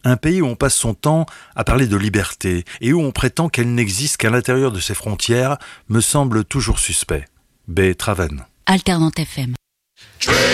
Un pays où on passe son temps à parler de liberté et où on prétend qu'elle n'existe qu'à l'intérieur de ses frontières me semble toujours suspect. B. Traven. Alternante FM.